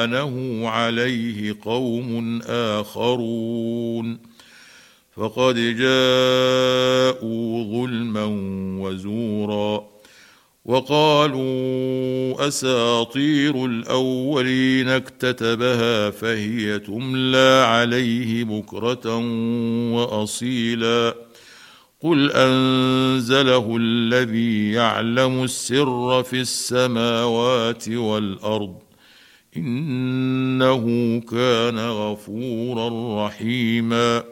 عانه عليه قوم آخرون فقد جاءوا ظلما وزورا وقالوا أساطير الأولين اكتتبها فهي تملى عليه بكرة وأصيلا قل أنزله الذي يعلم السر في السماوات والأرض إنه كان غفورا رحيما